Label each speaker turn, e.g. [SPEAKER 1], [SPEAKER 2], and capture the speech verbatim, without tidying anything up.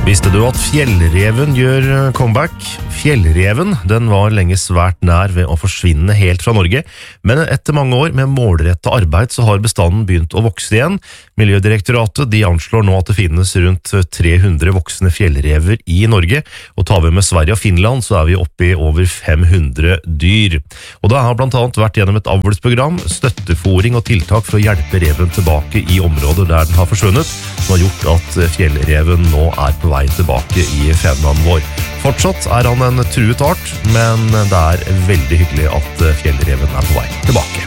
[SPEAKER 1] Visste du at fjellreven gjør comeback? Fjellreven, den var lenge svært nær ved å forsvinne helt fra Norge, men etter mange år med målrettet arbeid så har bestanden begynt å vokse igjen. Miljødirektoratet de anslår nå at det finnes rundt tre hundre voksne fjellrever i Norge, og tar vi med Sverige og Finland så er vi oppe i over fem hundre dyr. Og det har blant annet vært gjennom et avlsprogram, støttefòring og tiltak for å hjelpe reven tilbake i områder der den har forsvunnet, som har gjort at fjellreven nå er på vei tilbake i faunaen vår. Fortsatt er han en truet art, men det er veldig hyggelig at fjellreven er på vei tilbake.